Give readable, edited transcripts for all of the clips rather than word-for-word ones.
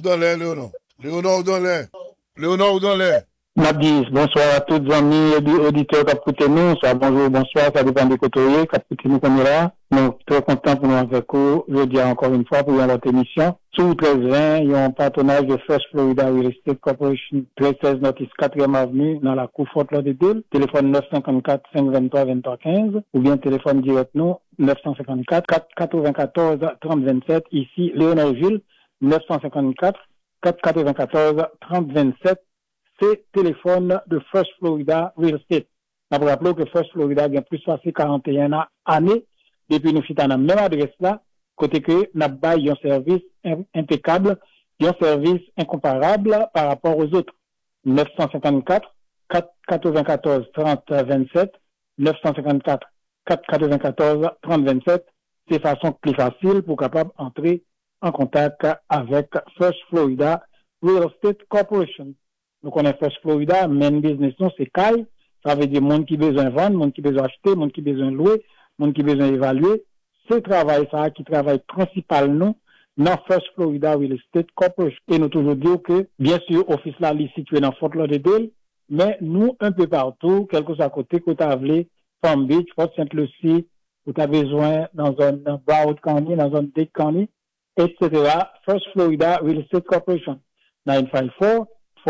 Dans l'air, Léonard. Léonard dans l'air. Léonard dans l'air. Nabdis, bonsoir à tous les amis et auditeurs qui écoutent nous. Soit bonjour, bonsoir, ça dépend des côtés qui écoutent nous comme là. Nous très contents pour nous avec vous. Je dis encore une fois pour notre émission. Sous 1320, il y a un partenariat de First Florida Real Estate Corporation, 1316 Notice 4e Avenue, dans la cour Fort Lauderdale. Téléphone 954 523 2315 ou bien téléphone direct nous 954 494 3027. Ici, Léonard Jules, 954 494 3027. C'est téléphone de First Florida Real Estate. Je vous rappelle que First Florida a plus passé 41 années depuis nous sommes dans la même adresse là, côté que nous avons un service impeccable, un service incomparable par rapport aux autres. 954 494 30 27, 954 494 30 27, c'est façon plus facile pour capable entrer en contact avec First Florida Real Estate Corporation. Nous connaissons First Florida, main business, c'est CAI. Ça veut dire monde qui besoin vendre, monde qui besoin acheter, monde qui besoin louer, monde qui besoin évaluer. C'est travail ça qui travaille principalement dans First Florida Real Estate Corporation. Et nous toujours dire que, bien sûr, office là, il est situé dans Fort Lauderdale, mais nous, un peu partout, quel que soit côté, que tu as voulu, Palm Beach, Fort St. Lucie, où tu as besoin dans un Broward County, dans un Dade County, etc. First Florida Real Estate Corporation. 954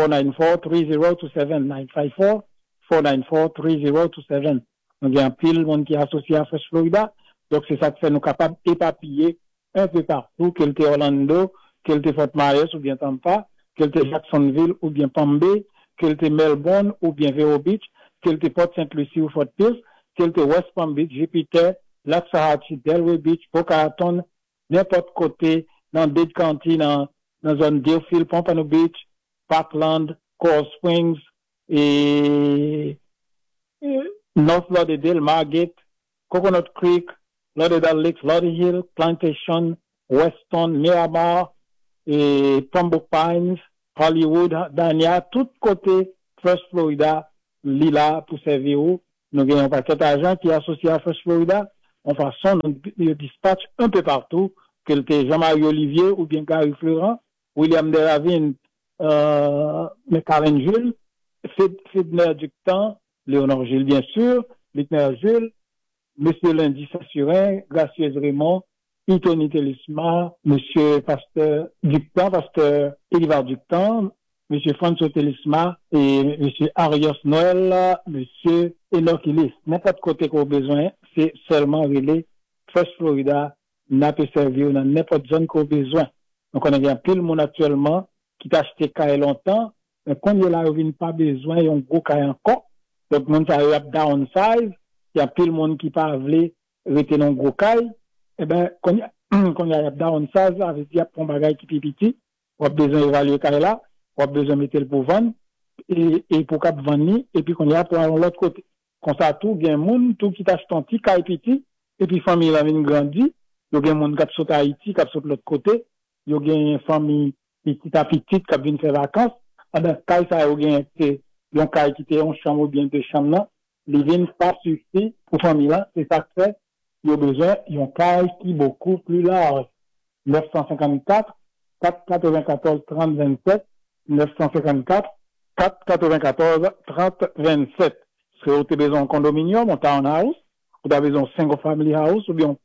494-3027, 954-494-3027. Donc, il y a un pile de monde qui est associé à First Florida. Donc, c'est ça qui fait nous capables d'éparpiller un peu partout, quel était Orlando, quel était Fort Myers ou bien Tampa, quel était Jacksonville ou bien Palm Bay, quel était Melbourne ou bien Vero Beach, quel était Port St. Lucie ou Fort Pierce, quel était West Palm Beach, Jupiter, Lac-Sahatchee, Delray Beach, Boca Raton, n'importe côté, dans Dade County, dans zone Deerfield, Pompano Beach, Parkland, Coral Springs et North Lauderdale, Margate, Coconut Creek, Lauderdale Lakes, Lauderdale, Plantation, Weston, Miramar et Pembroke Pines, Hollywood, Dania, tout côté First Florida, Lila pour servir où. Nous avons un paquet d'agents qui est associé à First Florida. En façon, nous dispatch un peu partout, que c'était Jean-Marie Olivier ou bien Gary Florent, William Delavine, Karen Jules, Fidner Ductan, Léonard Jules, bien sûr, Littner Jules, Monsieur Lundi Sassurin, Gracieuse Raymond, Anthony Télisma, Monsieur Pasteur Ductan, Pasteur Élivard Ductan, Monsieur François Télisma et Monsieur Arios Noël, Monsieur Enoch Illis. N'importe côté qu'on a besoin, c'est seulement relais First Florida, n'a pas servi dans n'importe zone qu'on a besoin. Donc on a bien pile monde actuellement qui t'a acheté caille longtemps, mais quand il a pas besoin, il y a un gros caille encore. Donc, monde ça a downsize, il y a plus de monde qui pas voulu rester dans un gros caille. Eh ben, quand il y a downsize, ça veut dire qu'il y a un bagage qui est petit, on a besoin d'évaluer caille là, on a besoin de mettre le pour vendre, et pour cap vendre, et puis qu'on y a pour aller de l'autre côté. Comme ça, tout, il y a un monde, tout qui t'achète un petit caille petit, et puis famille la vient grandir, il y a un monde qui saute à Haïti, qui saute de l'autre côté, il y a une famille petit à petit qui vient faire vacances, ah ben, caille ça, il y a un caille qui était en chambre ou bien deux chambres là, les viennent pas suffire pour famille là, c'est ça que fait, il y a besoin, il y a un caille qui est beaucoup plus large. 954, 494, 30, 27, 954, 494, 30, 27. Si vous avez besoin d'un condominium, un townhouse, vous avez besoin d'un single family house, ou bien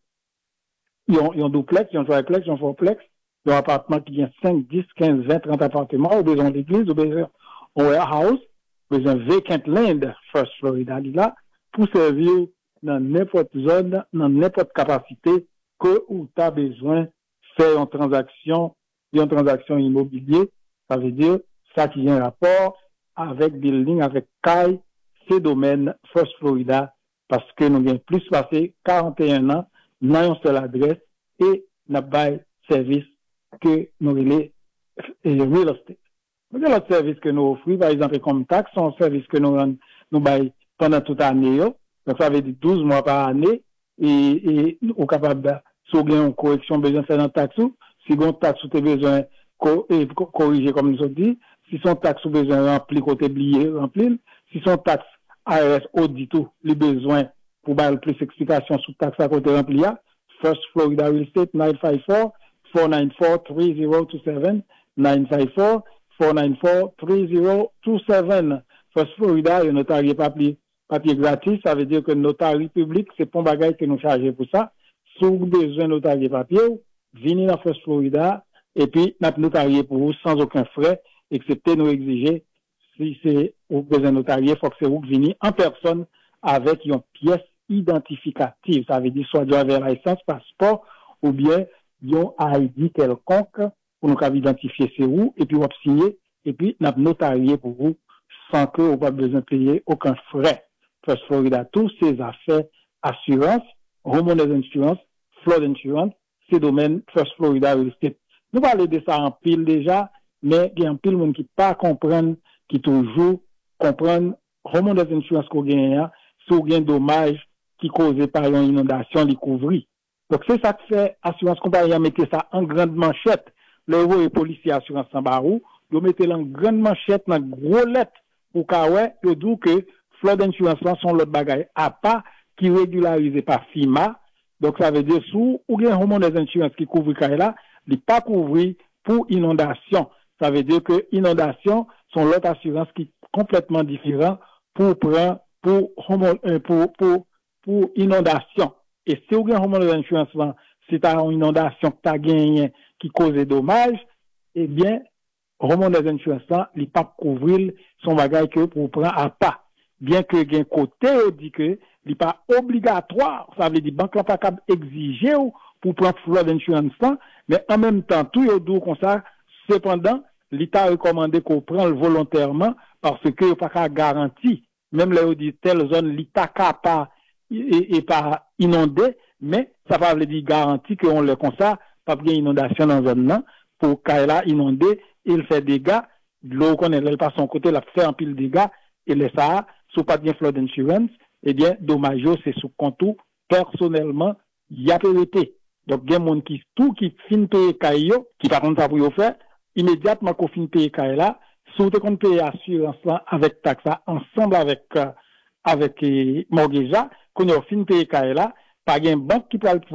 un duplex, un triplex, un fourplex, un appartement qui vient 5, 10, 15, 20, 30 appartements, ou besoin d'église, ou besoin un warehouse, ou besoin vacant land, First Florida, là, pour servir dans n'importe zone, dans n'importe capacité que où tu as besoin de faire une transaction immobilière. Ça veut dire, ça qui a un rapport avec building, avec CAI, ces domaines First Florida, parce que nous avons plus passé 41 ans dans une seule adresse et nous avons service que nous avons real estate. Nous avons le service que nous offrons, par exemple, comme taxe, c'est un service que nous avons pendant toute l'année. Donc, ça veut dire 12 mois par année et nous sommes capables de, si vous avez une correction besoin de faire dans la taxe, si vous avez une taxe, vous avez besoin de corriger, comme nous avons dit, si son taxe, vous avez besoin de remplir, côté oublié, remplir, si son taxe ARS audit tout, les besoins pour avoir plus d'explications sur taxe à côté remplir, First Florida Real Estate 954-494-3027, 954-494-3027. First Florida, le notarié papier gratis, ça veut dire que le notarié public, c'est pas un bagage que nous chargeons pour ça. Si vous avez besoin de notarié papier, venez dans First Florida, et puis, notre notarié pour vous sans aucun frais, excepté nous exiger, si c'est au besoin notarié, il faut que c'est vous qui venez en personne avec une pièce identificative. Ça veut dire soit driver license, passeport, ou bien yon ID quelconque pour nous identifier c'est vous, et puis vous signer, et puis notre notarié pour vous, sans que vous pas besoin de payer aucun frais. First Florida, tous ces affaires, assurance, homeowners insurance, flood insurance, ces domaines First Florida Real Estate. Nous parlons de ça en pile déjà, mais il y a un pile monde qui pas comprendre, qui toujours comprendre homeowners insurance qu'on gagne, si on gagne dommage qui causé par une inondation, les couvrir. Donc, c'est ça que fait assurance compagnie, mettez ça en grande manchette. Le héros et policier assurance sans barou, vous mettez en grande manchette, dans gros lettre, pour qu'à vous dit que flood insurance là sont l'autre bagaille à pas qui régularisé par FIMA. Donc, ça veut dire, sous, ou bien homeowners insurance qui couvre là, il pas couvrir pour inondation. Ça veut dire que inondation sont l'autre assurance qui est complètement différent pour inondation. Et si vous avez un homeowners insurance, si tu as une inondation que tu as gagné qui cause des dommages, eh bien, homeowners insurance, il ne peut pas couvrir son bagage que pour prendre à pas. Bien que il y a un côté, on dit que il n'est pas obligatoire, ça veut dire banque n'est pas capable d'exiger pour prendre flood insurance, mais en même temps, tout est doux comme ça. Cependant, l'État a recommandé qu'on prenne volontairement parce que il n'y a pas garantie. Même là, on dit telle zone, l'État pas et pas inondé, mais ça va veut dire garantie qu'on le comme ça, pas bien inondation dans la zone là, pour qu'elle a inondé, il fait des dégâts, l'eau qu'on elle passe son côté, la fait un pile de dégâts, et le ça, sous pas bien flood insurance, eh bien, dommage, c'est sous compte personnellement, il y a pérété. Donc, il y a des gens qui fin payer caillou, qui par contre, ça pour faire, immédiatement qu'on fin payer caillou là, si qu'on paye assurance avec taxe, ensemble avec mortgage, qu'on a fin payer caillou là, pas une banque qui peut